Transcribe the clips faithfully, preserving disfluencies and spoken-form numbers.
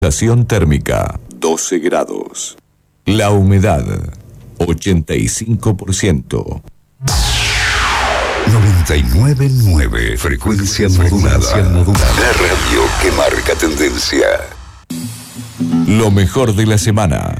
Sensación térmica doce grados. La humedad ochenta y cinco por ciento. noventa y nueve punto nueve Frecuencia modulada. modulada. La radio que marca tendencia. Lo mejor de la semana.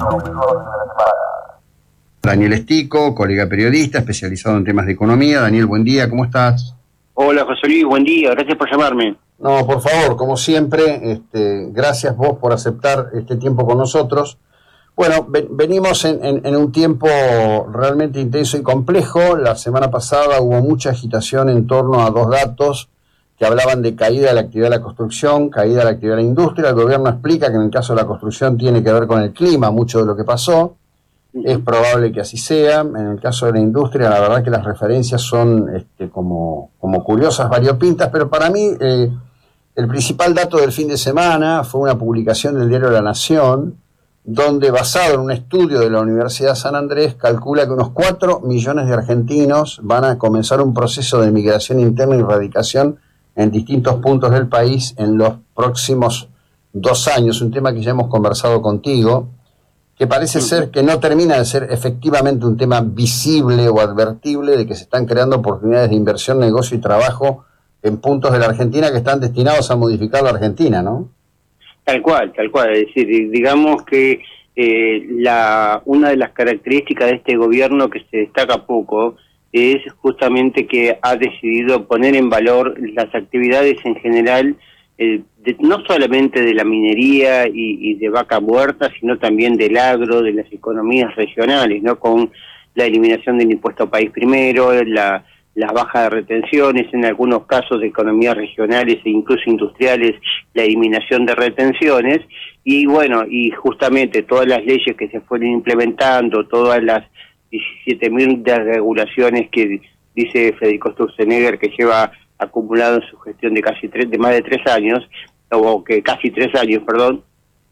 Daniel Estico, colega periodista, especializado en temas de economía. Daniel, buen día, ¿cómo estás? Hola, José Luis, buen día, gracias por llamarme. No, por favor, como siempre, este, gracias vos por aceptar este tiempo con nosotros. Bueno, ven, venimos en, en, en un tiempo realmente intenso y complejo. La semana pasada hubo mucha agitación en torno a dos datos que hablaban de caída de la actividad de la construcción, caída de la actividad de la industria. El gobierno explica que en el caso de la construcción tiene que ver con el clima, mucho de lo que pasó. Es probable que así sea. En el caso de la industria, la verdad que las referencias son este, como, como curiosas, variopintas, pero para mí eh, el principal dato del fin de semana fue una publicación del diario La Nación, donde, basado en un estudio de la Universidad San Andrés, calcula que unos cuatro millones de argentinos van a comenzar un proceso de migración interna y radicación en distintos puntos del país en los próximos dos años, un tema que ya hemos conversado contigo, que parece ser que no termina de ser efectivamente un tema visible o advertible de que se están creando oportunidades de inversión, negocio y trabajo en puntos de la Argentina que están destinados a modificar la Argentina, ¿no? Tal cual, tal cual. Es decir, digamos que eh, la una de las características de este gobierno que se destaca poco es justamente que ha decidido poner en valor las actividades en general, eh, de, no solamente de la minería y, y de vaca muerta, sino también del agro, de las economías regionales, ¿no? Con la eliminación del impuesto país primero, la las bajas de retenciones, en algunos casos de economías regionales e incluso industriales, la eliminación de retenciones, y bueno, y justamente todas las leyes que se fueron implementando, todas las diecisiete mil regulaciones que dice Federico Sturzenegger que lleva acumulado en su gestión de casi tres, de más de tres años, o que casi tres años, perdón,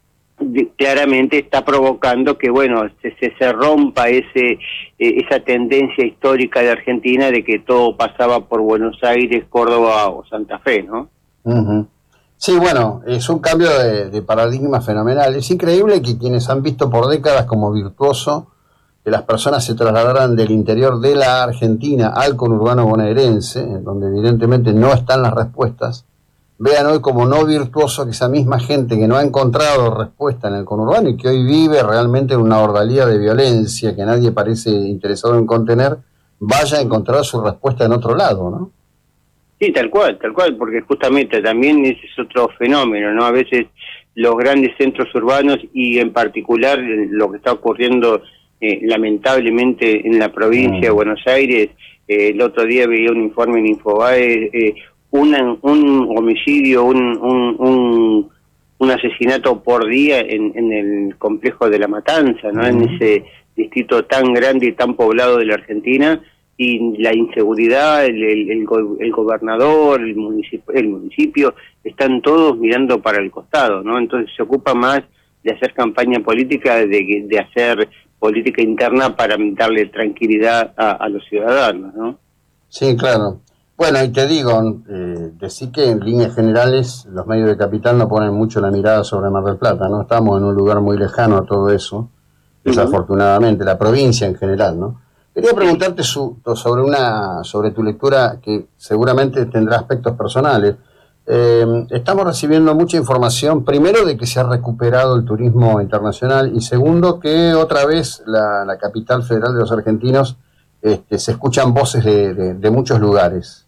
de, claramente está provocando que, bueno, se, se, se rompa ese eh, esa tendencia histórica de Argentina de que todo pasaba por Buenos Aires, Córdoba o Santa Fe, ¿no? Uh-huh. Sí, bueno, es un cambio de, de paradigma fenomenal. Es increíble que quienes han visto por décadas como virtuoso que las personas se trasladaran del interior de la Argentina al conurbano bonaerense, en donde evidentemente no están las respuestas, vean hoy como no virtuoso que esa misma gente que no ha encontrado respuesta en el conurbano y que hoy vive realmente en una ordalía de violencia que nadie parece interesado en contener, vaya a encontrar su respuesta en otro lado, ¿no? Sí, tal cual, tal cual, porque justamente también ese es otro fenómeno, ¿no? A veces los grandes centros urbanos y en particular lo que está ocurriendo eh, lamentablemente en la provincia mm. de Buenos Aires, eh, el otro día veía un informe en Infobae, eh, Una, un homicidio, un, un, un, un asesinato por día en, en el complejo de La Matanza, ¿no? Uh-huh. En ese distrito tan grande y tan poblado de la Argentina, y la inseguridad, el, el, el, go, el gobernador, el municipio, el municipio, están todos mirando para el costado, ¿no? Entonces se ocupa más de hacer campaña política, de, de hacer política interna para darle tranquilidad a, a los ciudadanos, ¿no? Sí, claro. Bueno, y te digo, eh, decir que en líneas generales los medios de capital no ponen mucho la mirada sobre Mar del Plata, ¿no? Estamos en un lugar muy lejano a todo eso, desafortunadamente, la provincia en general, ¿no? Quería preguntarte su, sobre una sobre tu lectura que seguramente tendrá aspectos personales. Eh, estamos recibiendo mucha información, primero de que se ha recuperado el turismo internacional y segundo que otra vez la, la capital federal de los argentinos este, se escuchan voces de, de, de muchos lugares.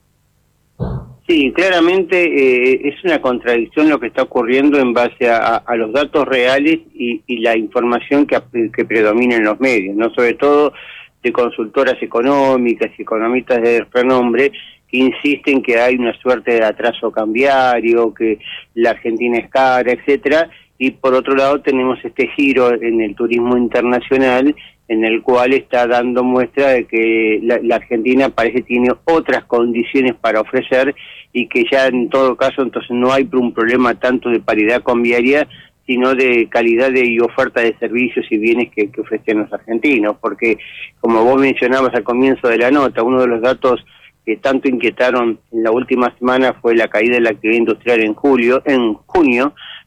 Sí, claramente eh, es una contradicción lo que está ocurriendo en base a, a los datos reales y, y la información que, que predomina en los medios, no, sobre todo de consultoras económicas y economistas de renombre que insisten que hay una suerte de atraso cambiario, que la Argentina es cara, etcétera, y por otro lado tenemos este giro en el turismo internacional en el cual está dando muestra de que la, la Argentina parece que tiene otras condiciones para ofrecer y que ya en todo caso entonces no hay un problema tanto de paridad cambiaria, sino de calidad de, y oferta de servicios y bienes que, que ofrecen los argentinos, porque como vos mencionabas al comienzo de la nota, uno de los datos que tanto inquietaron en la última semana fue la caída de la actividad industrial en julio, en junio,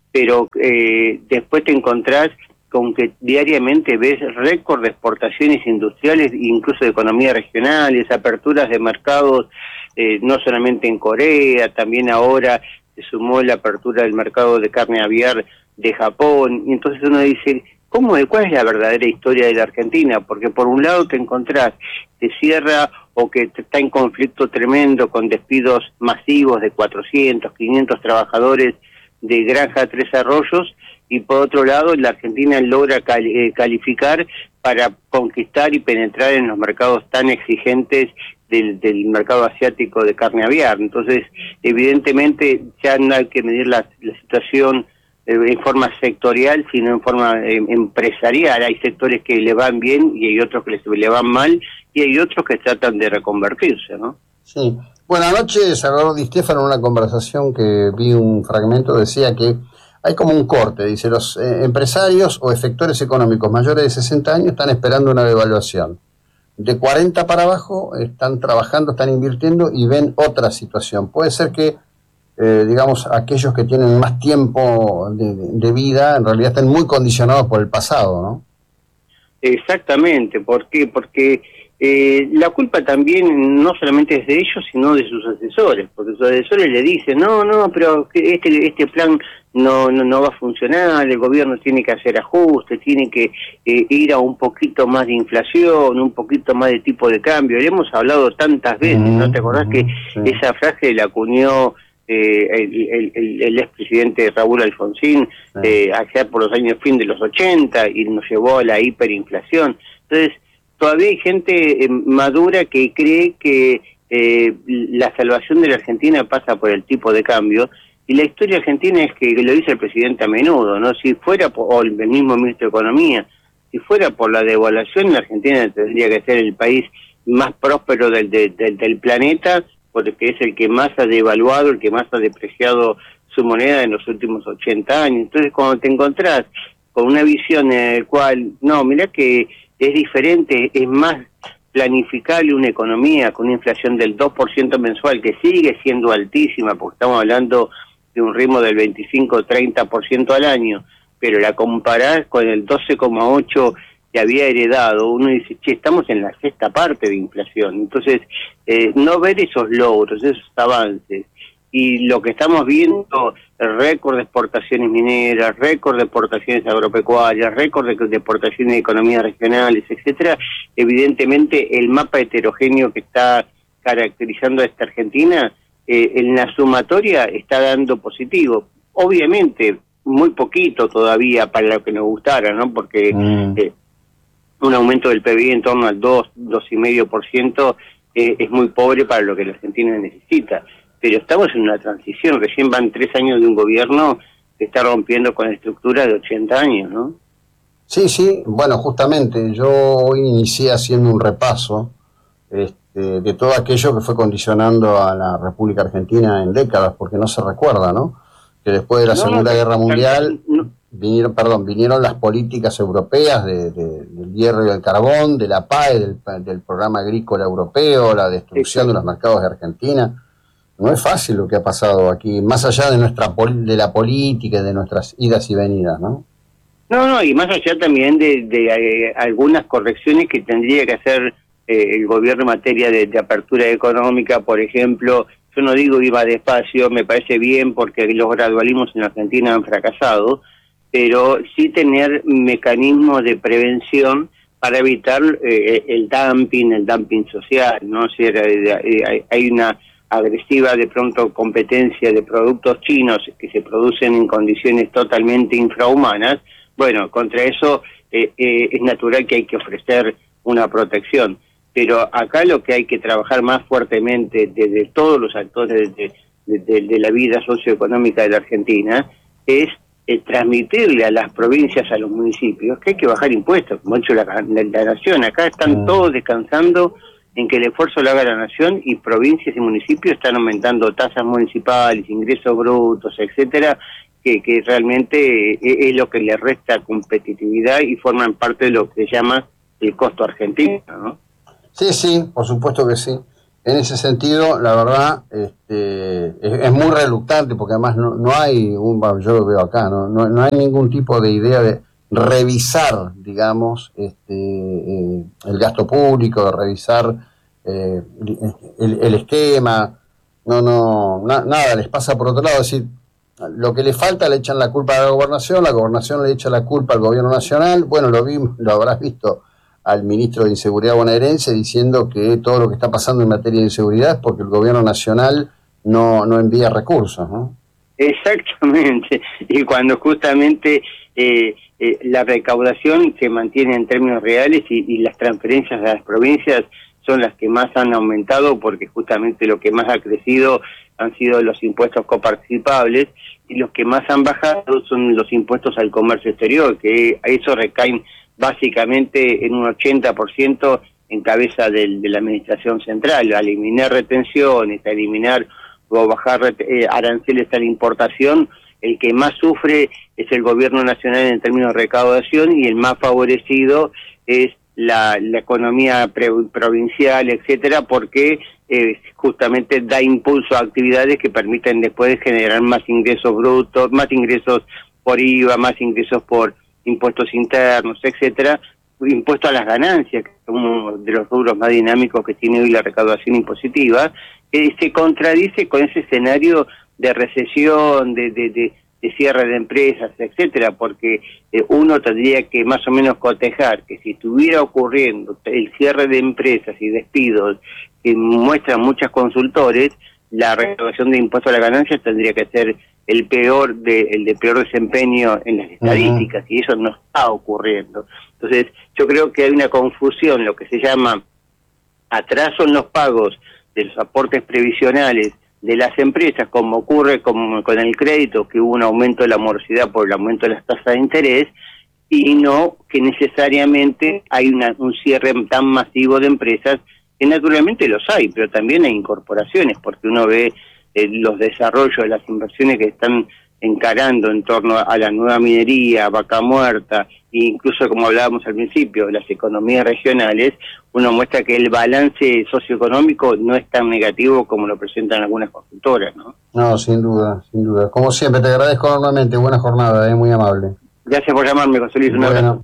pero eh, después te encontrás con que diariamente ves récord de exportaciones industriales, incluso de economías regionales, aperturas de mercados, eh, no solamente en Corea, también ahora se sumó la apertura del mercado de carne aviar de Japón, y entonces uno dice, ¿cómo, cuál es la verdadera historia de la Argentina? Porque por un lado te encontrás, te cierra o que está en conflicto tremendo con despidos masivos de cuatrocientos, quinientos trabajadores de Granja Tres Arroyos, y por otro lado la Argentina logra cali- eh, calificar para conquistar y penetrar en los mercados tan exigentes del, del mercado asiático de carne aviar. Entonces, evidentemente ya no hay que medir la, la situación eh, en forma sectorial, sino en forma eh, empresarial. Hay sectores que le van bien y hay otros que les, le van mal, y hay otros que tratan de reconvertirse, ¿no? Sí. Bueno, anoche Salvador Di Stéfano, en una conversación que vi un fragmento, decía que hay como un corte, dice, los eh, empresarios o efectores económicos mayores de sesenta años están esperando una devaluación. De cuarenta para abajo están trabajando, están invirtiendo y ven otra situación. Puede ser que, eh, digamos, aquellos que tienen más tiempo de, de, de vida en realidad están muy condicionados por el pasado, ¿no? Exactamente. ¿Por qué? Porque eh, la culpa también no solamente es de ellos, sino de sus asesores, porque sus asesores le dicen, no, no, pero este este plan no no, no va a funcionar, el gobierno tiene que hacer ajustes, tiene que eh, ir a un poquito más de inflación, un poquito más de tipo de cambio. Le hemos hablado tantas veces, mm-hmm. ¿no te acordás mm-hmm. que sí. Esa frase la acuñó eh, el, el, el, el expresidente Raúl Alfonsín sí. eh, allá por los años fin de los ochenta, y nos llevó a la hiperinflación? Entonces, todavía hay gente eh, madura que cree que eh, la salvación de la Argentina pasa por el tipo de cambio, y la historia argentina es que, lo dice el presidente a menudo, ¿no? Si fuera, por, o el mismo ministro de Economía, si fuera por la devaluación, la Argentina tendría que ser el país más próspero del, del, del planeta, porque es el que más ha devaluado, el que más ha depreciado su moneda en los últimos ochenta años. Entonces, cuando te encontrás con una visión en la cual, no, mirá que es diferente, es más planificable una economía con una inflación del dos por ciento mensual, que sigue siendo altísima, porque estamos hablando de un ritmo del veinticinco a treinta por ciento al año, pero la comparás con el doce coma ocho por ciento que había heredado, uno dice, che, estamos en la sexta parte de inflación. Entonces, eh, no ver esos logros, esos avances, y lo que estamos viendo, récord de exportaciones mineras, récord de exportaciones agropecuarias, récord de, de exportaciones de economías regionales, etcétera, evidentemente el mapa heterogéneo que está caracterizando a esta Argentina, eh, en la sumatoria está dando positivo. Obviamente, muy poquito todavía para lo que nos gustara, ¿no? Porque mm. eh, un aumento del P B I en torno al dos, dos coma cinco por ciento eh, es muy pobre para lo que la Argentina necesita. Pero estamos en una transición, recién van tres años de un gobierno que está rompiendo con la estructura de ochenta años, ¿no? Sí, sí, bueno, justamente, yo hoy inicié haciendo un repaso este, de todo aquello que fue condicionando a la República Argentina en décadas, porque no se recuerda, ¿no? Que después de la no, Segunda no, Guerra Mundial no. vinieron, perdón, vinieron las políticas europeas de, de, del hierro y el carbón, de la P A E, del, del Programa Agrícola Europeo, la destrucción sí, sí. de los mercados de Argentina. No es fácil lo que ha pasado aquí, más allá de nuestra de la política y de nuestras idas y venidas, ¿no? No, no, y más allá también de, de eh, algunas correcciones que tendría que hacer eh, el gobierno en materia de, de apertura económica, por ejemplo. Yo no digo iba despacio, me parece bien porque los gradualismos en Argentina han fracasado, pero sí tener mecanismos de prevención para evitar eh, el dumping, el dumping social, ¿no? Si era, eh, hay una agresiva de pronto competencia de productos chinos que se producen en condiciones totalmente infrahumanas. Bueno, contra eso eh, eh, es natural que hay que ofrecer una protección, pero acá lo que hay que trabajar más fuertemente desde todos los actores de, de, de, de la vida socioeconómica de la Argentina es eh, transmitirle a las provincias, a los municipios, que hay que bajar impuestos, como ha hecho la, la, la nación. Acá están todos descansando en que el esfuerzo lo haga la nación, y provincias y municipios están aumentando tasas municipales, ingresos brutos, etcétera, que, que realmente es lo que le resta competitividad y forman parte de lo que se llama el costo argentino, ¿no? Sí, sí, por supuesto que sí. en ese sentido, la verdad, este, es, es muy reluctante, porque además no, no hay, un, yo lo veo acá, no, no, no hay ningún tipo de idea de revisar, digamos, este, eh, el gasto público, de revisar eh, el, el esquema, no, no, na, nada, les pasa por otro lado, es decir, lo que le falta le echan la culpa a la gobernación, la gobernación le echa la culpa al gobierno nacional, bueno, lo vimos, lo habrás visto al ministro de Inseguridad bonaerense diciendo que todo lo que está pasando en materia de inseguridad es porque el gobierno nacional no, no envía recursos, ¿no? Exactamente, y cuando justamente eh, eh, la recaudación se mantiene en términos reales y, y las transferencias a las provincias son las que más han aumentado, porque justamente lo que más ha crecido han sido los impuestos coparticipables, y los que más han bajado son los impuestos al comercio exterior, que a eso recaen básicamente en un ochenta por ciento en cabeza del, de la administración central, a eliminar retenciones, a eliminar o bajar eh, aranceles a la importación. El que más sufre es el gobierno nacional en términos de recaudación, y el más favorecido es la, la economía pre, provincial, etcétera, porque eh, justamente da impulso a actividades que permiten después generar más ingresos brutos, más ingresos por I V A, más ingresos por impuestos internos, etcétera, impuesto a las ganancias, que es uno de los rubros más dinámicos que tiene hoy la recaudación impositiva, que se contradice con ese escenario de recesión, de, de, de, de cierre de empresas, etcétera, porque eh, uno tendría que más o menos cotejar que si estuviera ocurriendo el cierre de empresas y despidos que muestran muchos consultores, la recaudación de impuestos a las ganancias tendría que ser el peor de el de peor desempeño en las estadísticas, uh-huh. Y eso no está ocurriendo. Entonces, yo creo que hay una confusión, lo que se llama atraso en los pagos de los aportes previsionales de las empresas, como ocurre con, con el crédito, que hubo un aumento de la morosidad por el aumento de las tasas de interés, y no que necesariamente hay una, un cierre tan masivo de empresas, que naturalmente los hay, pero también hay incorporaciones, porque uno ve eh, los desarrollos de las inversiones que están encarando en torno a la nueva minería, Vaca Muerta, e incluso, como hablábamos al principio, las economías regionales. Uno muestra que el balance socioeconómico no es tan negativo como lo presentan algunas consultoras, ¿no? No, sin duda, sin duda. Como siempre, te agradezco enormemente. Buena jornada, es eh, muy amable. Gracias por llamarme, José Luis. Un abrazo.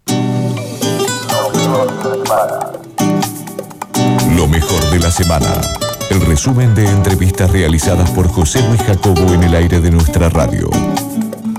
Lo mejor de la semana. El resumen de entrevistas realizadas por José Luis Jacobo en el aire de nuestra radio.